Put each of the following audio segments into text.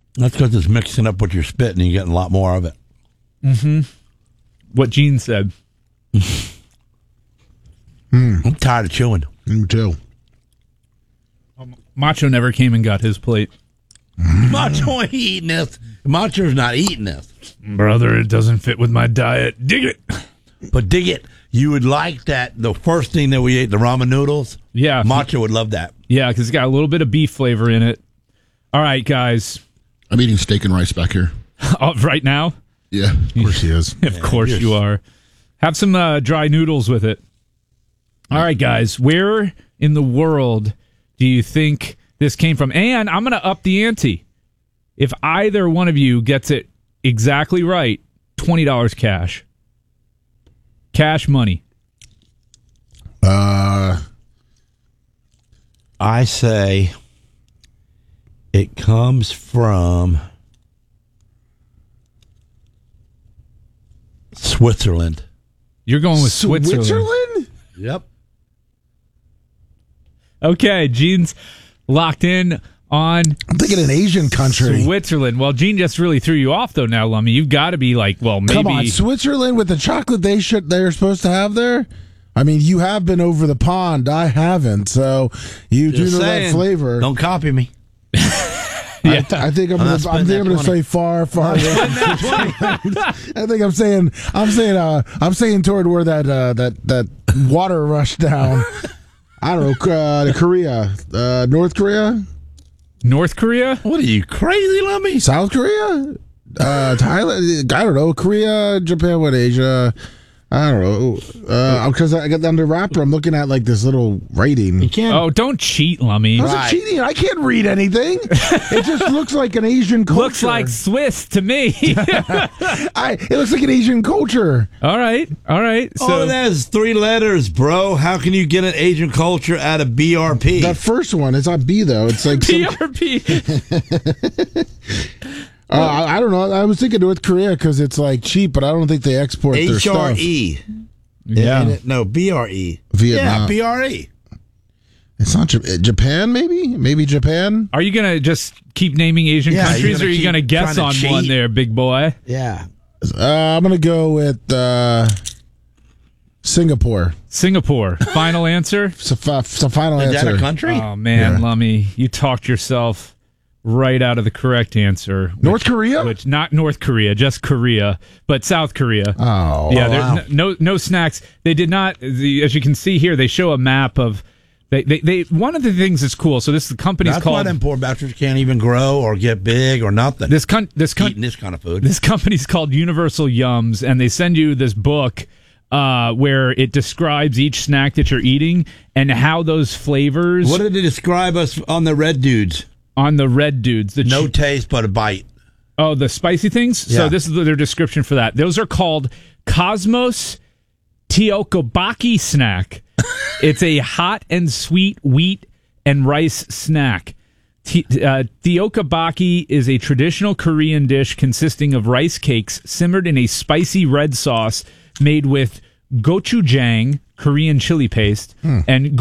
That's because it's mixing up with your spit and you're getting a lot more of it. Mm-hmm. What Gene said. I'm tired of chewing. Me too. Macho never came and got his plate. Macho ain't eating this. Macho's not eating this. Brother, it doesn't fit with my diet. Dig it. But dig it. You would like that. The first thing that we ate, the ramen noodles. Yeah. Macho would love that. Yeah, because it's got a little bit of beef flavor in it. All right, guys. I'm eating steak and rice back here. Right now? Yeah, of course he is. Of course you are. Have some dry noodles with it. All right, guys. Where in the world do you think this came from? And I'm going to up the ante. If either one of you gets it exactly right, $20 cash. Cash money. I say it comes from Switzerland. You're going with Switzerland? Yep. Okay, Gene's locked in on I'm thinking an Asian country. Switzerland. Well, Gene just really threw you off, though, now, Lummy. You've got to be like, well, maybe. Come on, Switzerland with the chocolate they're supposed to have there? I mean, you have been over the pond. I haven't, so you Just do know saying, that flavor. Don't copy me. I think I'm going to say far. I think I'm saying toward where that water rushed down. I don't know, Korea, North Korea, North Korea? What are you, crazy, Lummy? South Korea, Thailand. I don't know, Korea, Japan, what, Asia. I don't know. Because I got under wrapper, I'm looking at like this little writing. You can't. Oh, don't cheat, Lummy. How's it cheating? I can't read anything. It just looks like an Asian culture. Looks like Swiss to me. It looks like an Asian culture. All right. So that is 3 letters, bro. How can you get an Asian culture out of BRP? That first one, it's not B though. It's like BRP. I don't know. I was thinking North Korea because it's like cheap, but I don't think they export their stuff. HRE. Yeah. No, BRE. Vietnam. Yeah, BRE. It's not Japan, maybe? Maybe Japan? Are you going to just keep naming Asian countries, or are you going to guess on one there, big boy? Yeah. I'm going to go with Singapore. Singapore. Final answer? It's a final answer. Is that a country? Oh, man, Yeah. Lummy. You talked yourself right out of the correct answer. North Korea? Which not North Korea, just Korea, but South Korea. Oh. Yeah, wow. there's no snacks. They did not. As you can see here, they show a map of. They one of the things that's cool. So this company's That's called. why them poor bastards can't even grow or get big or nothing. Eating this kind of food. This company's called Universal Yums, and they send you this book where it describes each snack that you're eating and how those flavors. What did it describe us on the red dudes? On the red dudes, No taste but a bite. Oh, the spicy things? Yeah. So this is their description for that. Those are called Cosmos Teokbokki snack. It's a hot and sweet wheat and rice snack. Teokbokki is a traditional Korean dish consisting of rice cakes simmered in a spicy red sauce made with gochujang, Korean chili paste, and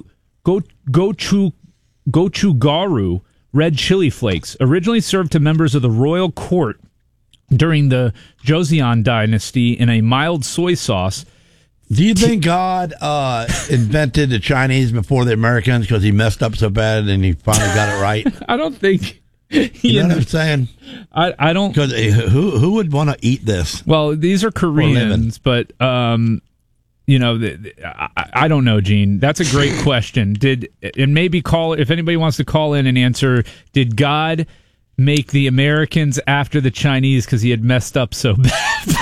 gochugaru, red chili flakes, originally served to members of the royal court during the Joseon dynasty in a mild soy sauce. Do you think God invented the Chinese before the Americans because he messed up so bad and he finally got it right? I don't think. You know what I'm saying? I don't. Because who would want to eat this? Well, these are Koreans, but you know, I don't know, Gene. That's a great question. Maybe if anybody wants to call in and answer, did God make the Americans after the Chinese because he had messed up so bad?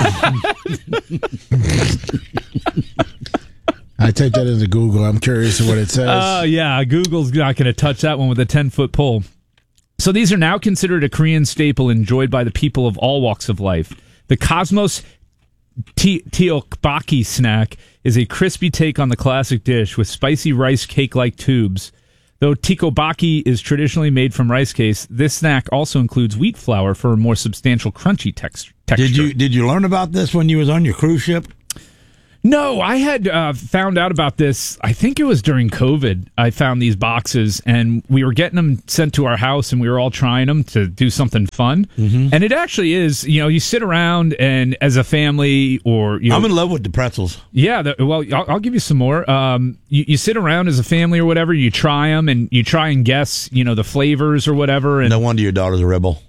I typed that into Google. I'm curious what it says. Oh, yeah. Google's not going to touch that one with a 10-foot pole. So these are now considered a Korean staple enjoyed by the people of all walks of life. The Cosmos Teokbokki snack is a crispy take on the classic dish with spicy rice cake-like tubes. Though teokbokki is traditionally made from rice cakes, this snack also includes wheat flour for a more substantial crunchy texture. Did you learn about this when you was on your cruise ship? No, I had found out about this. I think it was during COVID. I found these boxes, and we were getting them sent to our house, and we were all trying them to do something fun. Mm-hmm. And it actually is, you sit around and as a family, or I'm in love with the pretzels. Yeah, well, I'll give you some more. You sit around as a family or whatever. You try them, and you try and guess, the flavors or whatever. And no wonder your daughter's a rebel.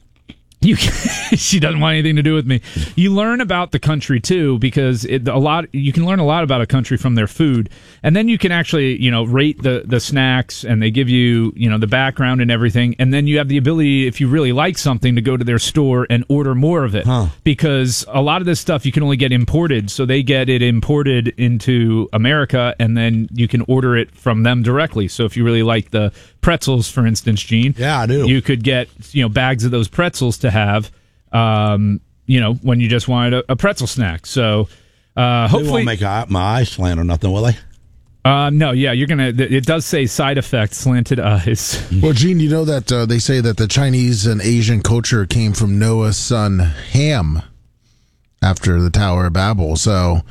She doesn't want anything to do with me. You learn about the country too, because you can learn a lot about a country from their food, and then you can actually rate the snacks, and they give you the background and everything, and then you have the ability, if you really like something, to go to their store and order more of it. Because a lot of this stuff you can only get imported, so they get it imported into America, and then you can order it from them directly. So if you really like the pretzels, for instance, Gene, yeah, I do. You could get bags of those pretzels to have, when you just wanted a pretzel snack. So hopefully, they won't make my eyes slant or nothing, will they? No, yeah, you're gonna. It does say side effect, slanted eyes. Well, Gene, you know that they say that the Chinese and Asian culture came from Noah's son Ham after the Tower of Babel. So,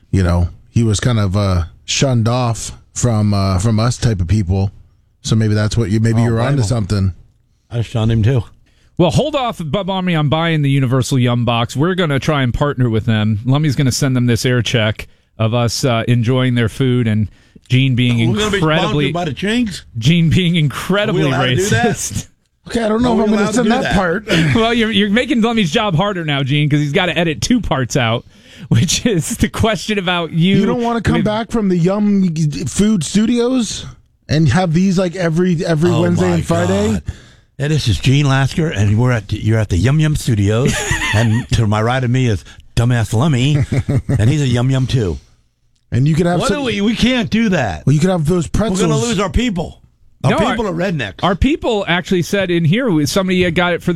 he was kind of shunned off from us type of people. So maybe that's what you were onto something. I shunned him too. Well, hold off, Bub Army, on buying the Universal Yum Box. We're going to try and partner with them. Lummy's going to send them this air check of us enjoying their food, and Gene being incredibly by the Chinks. Gene being incredibly racist. Okay, I don't know if I'm going to send that part. Well, you're making Lummy's job harder now, Gene, because he's got to edit 2 parts out, which is the question about you. You don't want to come back from the Yum Food Studios and have these like every Wednesday and Friday? God. Yeah, this is Gene Lasker, and you're at the Yum Yum Studios, and to my right of me is Dumbass Lummy, and he's a Yum Yum too. And you could have we can't do that. Well, you could have those pretzels. We're going to lose our people. Our people are rednecks. Our people actually said in here somebody got it for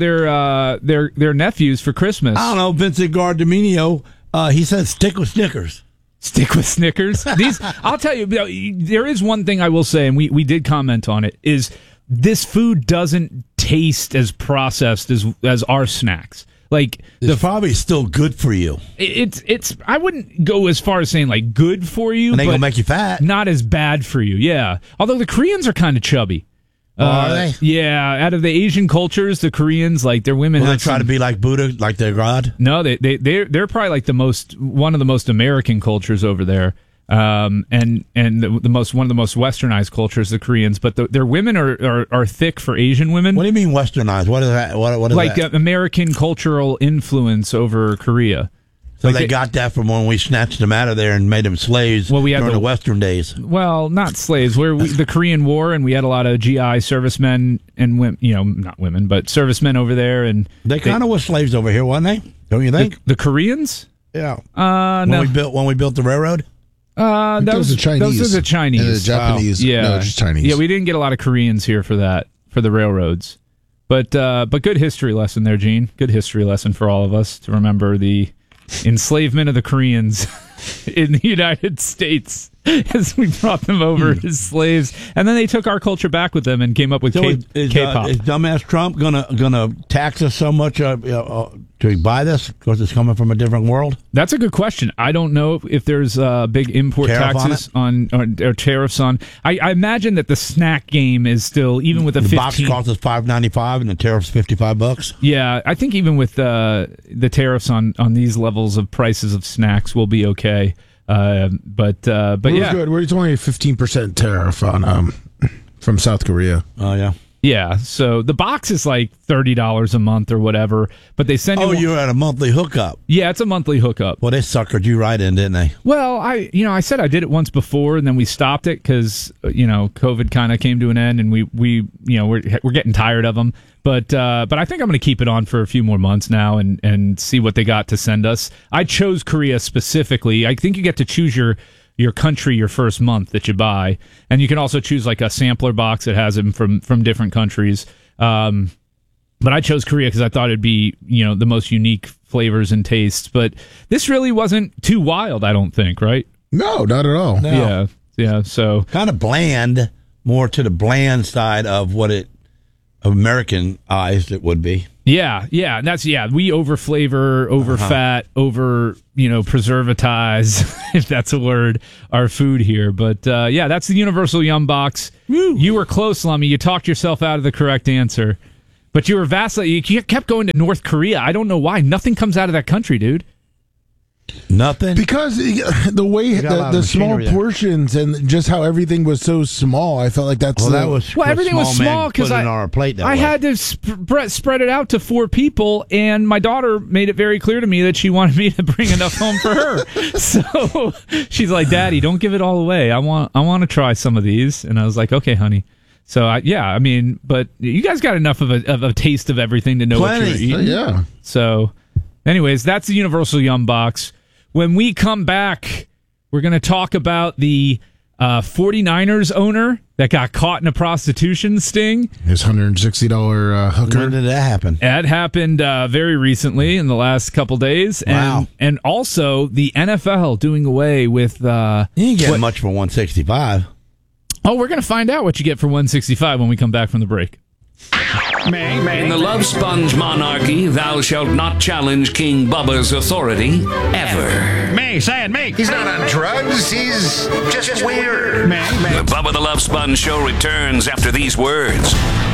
their nephews for Christmas. I don't know, Vincent Gardemino. He said stick with Snickers. Stick with Snickers. I'll tell you, there is one thing I will say, and we did comment on it, is this food doesn't taste as processed as our snacks. Like it's probably still good for you. It's I wouldn't go as far as saying like good for you, and they but gonna make you fat. Not as bad for you. Yeah. Although the Koreans are kind of chubby. Are they? Yeah. Out of the Asian cultures, the Koreans, like their women, they try to be like Buddha, like their god. No, they're probably like one of the most American cultures over there. And one of the most westernized cultures, the Koreans, but their women are thick for Asian women. What do you mean westernized? What is that? What is like that? American cultural influence over Korea. So like they got that from when we snatched them out of there and made them slaves during the Western days. Well, not slaves. The Korean War, and we had a lot of GI servicemen and women, not women, but servicemen over there, and they kind of were slaves over here, weren't they? Don't you think? The Koreans? Yeah. No. When we built the railroad. Those are the Chinese. Those are the Chinese. And the Japanese. Yeah. No, just Chinese. Yeah, we didn't get a lot of Koreans here for the railroads. But good history lesson there, Gene. Good history lesson for all of us to remember the enslavement of the Koreans in the United States as we brought them over as slaves, and then they took our culture back with them and came up with K-pop. Is dumbass Trump gonna tax us so much to buy this because it's coming from a different world? That's a good question. I don't know if there's big import taxes or tariffs on. I imagine that the snack game is still, even with the box costs us $5.95 and the tariff's $55. Yeah, I think even with the tariffs on these levels of prices of snacks, we'll be okay. But yeah, good. We're only a 15% tariff on from South Korea. Oh yeah. Yeah, so the box is like $30 a month or whatever, but they send you... Oh, you're at a monthly hookup. Yeah, it's a monthly hookup. Well, they suckered you right in, didn't they? Well, I said I did it once before, and then we stopped it because, COVID kind of came to an end, and we're getting tired of them. But I think I'm going to keep it on for a few more months now and see what they got to send us. I chose Korea specifically. I think you get to choose your country your first month that you buy, and you can also choose like a sampler box that has them from different countries. But I chose Korea because I thought it'd be the most unique flavors and tastes. But this really wasn't too wild, I don't think, right? No, not at all. No. Yeah. So kind of bland, more to the bland side of what American eyes it would be. Yeah, and that's we over flavor, over fat, over preservatize, if that's a word, our food here. But that's the Universal Yum Box. Woo. You were close, Lummy. You talked yourself out of the correct answer, but you were vastly. You kept going to North Korea. I don't know why. Nothing comes out of that country, dude. Nothing, because the way the small portions and just how everything was so small, I felt like that's everything was small because I had to spread it out to 4 people, and my daughter made it very clear to me that she wanted me to bring enough home for her. So she's like, "Daddy, don't give it all away. I want to try some of these." And I was like, "Okay, honey." So but you guys got enough of a taste of everything to know what you're eating. Yeah. So. Anyways, that's the Universal Yum Box. When we come back, we're going to talk about the 49ers owner that got caught in a prostitution sting. His $160 hooker. When did that happen? That happened very recently in the last couple days. Wow. And also the NFL doing away with... you didn't get much for $165. Oh, we're going to find out what you get for $165 when we come back from the break. In the Love Sponge monarchy, thou shalt not challenge King Bubba's authority ever. Me, say it, me. He's not on drugs. He's just weird. The Bubba the Love Sponge show returns after these words.